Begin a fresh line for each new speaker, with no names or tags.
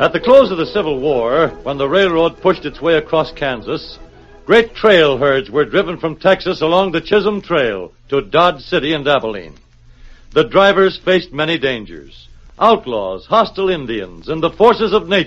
At the close of the Civil War, when the railroad pushed its way across Kansas, great trail herds were driven from Texas along the Chisholm Trail to Dodge City and Abilene. The drivers faced many dangers. Outlaws, hostile Indians, and the forces of nature